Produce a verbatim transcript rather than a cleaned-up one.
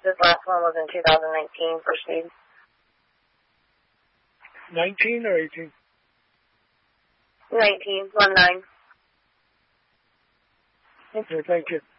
This last one was in two thousand nineteen for speed. nineteen or eighteen? nineteen, one nine. Okay, thank you.